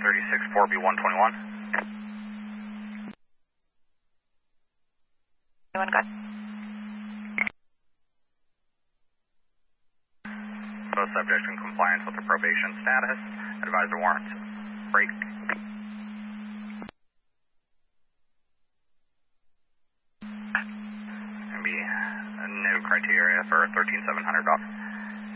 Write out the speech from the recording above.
36 4B121. Anyone good? Both subjects in compliance with the probation status. Advisor warrants break. Be no criteria for 13700 off.